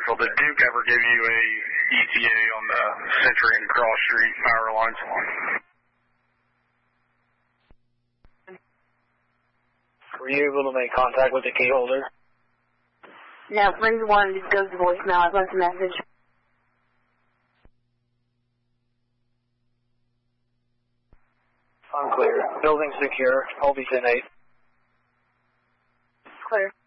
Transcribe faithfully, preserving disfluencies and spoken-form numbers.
Central, did Duke ever give you a E T A on the Century and Cross Street power lines? Were you able to make contact with the key holder? No, Freeze one just goes to voicemail. I left a message. Unclear. Building secure. Hold ten eight. Clear.